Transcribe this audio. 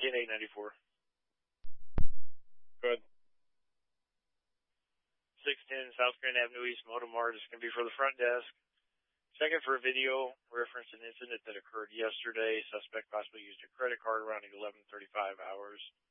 19-894. Good. 610 South Grand Avenue East, Motomart. This can be for the front desk. Checking for a video reference an incident that occurred yesterday. Suspect possibly used a credit card around 11:35 hours.